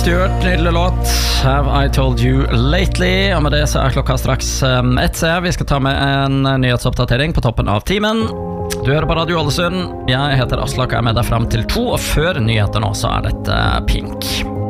Stuart, nydelig låt Have I Told You Lately. Og med det så klokka straks 1. Vi skal ta med en nyhetsoppdatering på toppen av timen. Du hører på Radio Ålesund. Jeg heter Aslak og er med deg frem til 2. Og før nyheter nå så dette Pink.